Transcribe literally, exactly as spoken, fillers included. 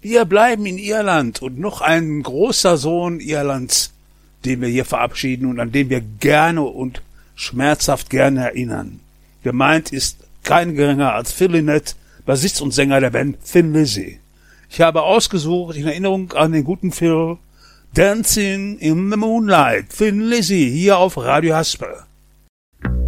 Wir bleiben in Irland und noch ein großer Sohn Irlands, den wir hier verabschieden und an den wir gerne und schmerzhaft gerne erinnern. Gemeint ist kein geringer als Phil Lynott, Bassist und Sänger der Band Thin Lizzy. Ich habe ausgesucht, in Erinnerung an den guten Phil, Dancing in the Moonlight, Thin Lizzy, hier auf Radio Haspel.